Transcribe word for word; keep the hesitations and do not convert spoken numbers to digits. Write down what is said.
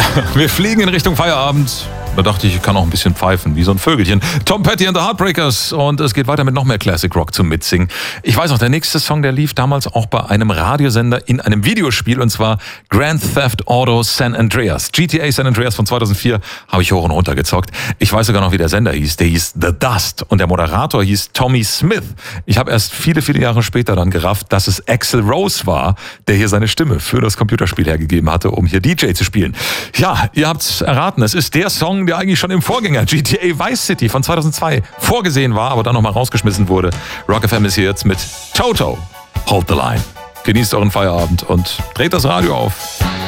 Wir fliegen in Richtung Feierabend. Da dachte ich, ich kann auch ein bisschen pfeifen, wie so ein Vögelchen. Tom Petty and the Heartbreakers. Und es geht weiter mit noch mehr Classic Rock zum Mitsingen. Ich weiß noch, der nächste Song, der lief damals auch bei einem Radiosender in einem Videospiel. Und zwar Grand Theft Auto San Andreas. G T A San Andreas von zweitausendvier habe ich hoch und runter gezockt. Ich weiß sogar noch, wie der Sender hieß. Der hieß The Dust. Und der Moderator hieß Tommy Smith. Ich habe erst viele, viele Jahre später dann gerafft, dass es Axl Rose war, der hier seine Stimme für das Computerspiel hergegeben hatte, um hier D J zu spielen. Ja, ihr habt's erraten. Es ist der Song, der eigentlich schon im Vorgänger G T A Vice City von zweitausendzwei vorgesehen war, aber dann nochmal rausgeschmissen wurde. Rock F M ist hier jetzt mit Toto, Hold the Line. Genießt euren Feierabend und dreht das Radio auf.